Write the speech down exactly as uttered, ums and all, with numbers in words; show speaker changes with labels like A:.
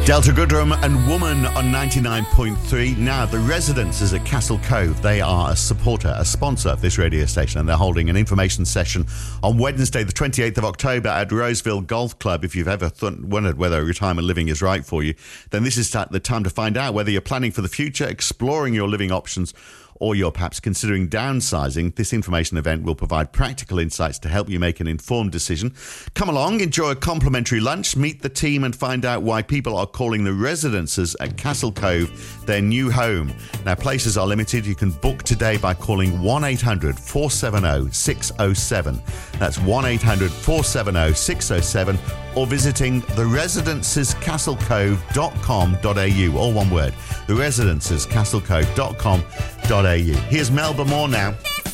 A: Delta Goodrem and Woman on ninety-nine point three. Now, the Residences at Castle Cove, they are a supporter, a sponsor of this radio station, and they're holding an information session on Wednesday, the twenty-eighth of October at Roseville Golf Club. If you've ever th- wondered whether retirement living is right for you, then this is the time to find out whether you're planning for the future, exploring your living options, or you're perhaps considering downsizing. This information event will provide practical insights to help you make an informed decision. Come along, enjoy a complimentary lunch, meet the team and find out why people are calling the Residences at Castle Cove their new home. Now, places are limited. You can book today by calling one eight hundred four seven zero six zero seven. That's one eight hundred four seven zero six zero seven, or visiting the residences castle cove dot com dot a u, all one word, the residences castle cove dot com dot a u. Here's Melba Moore now.